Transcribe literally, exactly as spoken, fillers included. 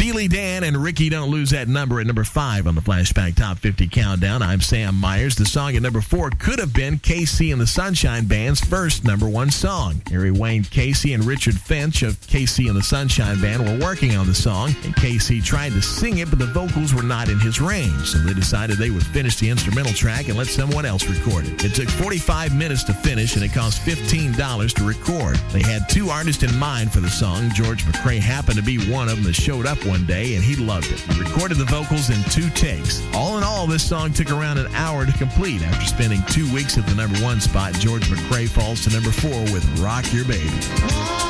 Steely Dan and Ricky Don't Lose That Number at number five on the Flashback Top fifty Countdown. I'm Sam Myers. The song at number four could have been K C and the Sunshine Band's first number one song. Harry Wayne Casey and Richard Finch of K C and the Sunshine Band were working on the song, and Casey tried to sing it, but the vocals were not in his range, so they decided they would finish the instrumental track and let someone else record it. It took forty-five minutes to finish, and it cost fifteen dollars to record. They had two artists in mind for the song. George McCrae happened to be one of them that showed up one day, and he loved it. He recorded the vocals in two takes. All in all, this song took around an hour to complete. After spending two weeks at the number one spot, George McCrae falls to number four with Rock Your Baby.